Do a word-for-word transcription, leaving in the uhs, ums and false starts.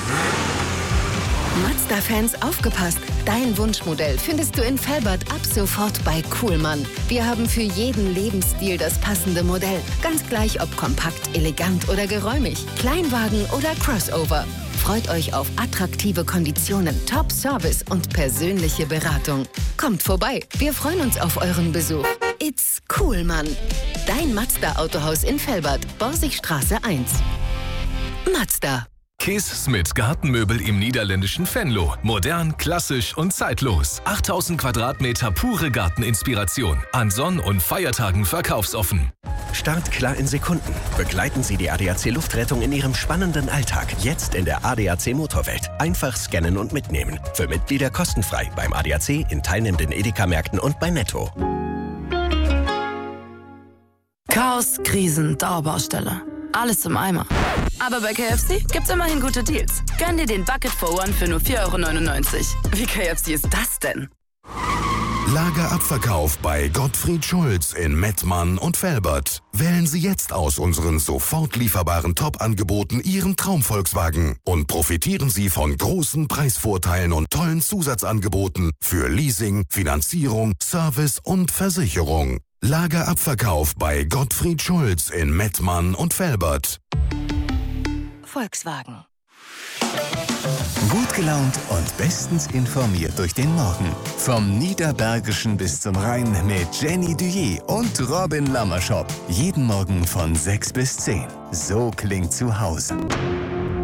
Mazda-Fans, aufgepasst! Dein Wunschmodell findest du in Velbert ab sofort bei Kuhlmann. Wir haben für jeden Lebensstil das passende Modell. Ganz gleich ob kompakt, elegant oder geräumig, Kleinwagen oder Crossover. Freut euch auf attraktive Konditionen, Top-Service und persönliche Beratung. Kommt vorbei, wir freuen uns auf euren Besuch. It's Kuhlmann. Dein Mazda-Autohaus in Velbert, Borsigstraße eins. Mazda. Kees Smit Gartenmöbel im niederländischen Venlo. Modern, klassisch und zeitlos. achttausend Quadratmeter pure Garteninspiration. An Sonn- und Feiertagen verkaufsoffen. Start klar in Sekunden. Begleiten Sie die A D A C Luftrettung in Ihrem spannenden Alltag. Jetzt in der A D A C Motorwelt. Einfach scannen und mitnehmen. Für Mitglieder kostenfrei beim A D A C, in teilnehmenden Edeka-Märkten und bei Netto. Chaos, Krisen, Dauerbaustelle. Alles im Eimer. Aber bei K F C gibt's immerhin gute Deals. Gönn dir den Bucket for One für nur vier Euro neunundneunzig. Wie K F C ist das denn? Lagerabverkauf bei Gottfried Schulz in Mettmann und Velbert. Wählen Sie jetzt aus unseren sofort lieferbaren Top-Angeboten Ihren Traum-Volkswagen und profitieren Sie von großen Preisvorteilen und tollen Zusatzangeboten für Leasing, Finanzierung, Service und Versicherung. Lagerabverkauf bei Gottfried Schulz in Mettmann und Velbert. Volkswagen. Gut gelaunt und bestens informiert durch den Morgen. Vom Niederbergischen bis zum Rhein mit Jenny Duyé und Robin Lammerschop. Jeden Morgen von sechs bis zehn. So klingt zu Hause.